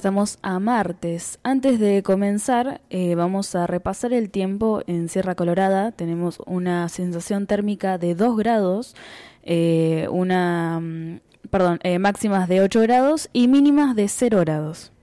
estamos a martes. Antes de comenzar, vamos a repasar el tiempo en Sierra Colorada. Tenemos una sensación térmica de 2 grados, máximas de 8 grados y mínimas de 0 grados.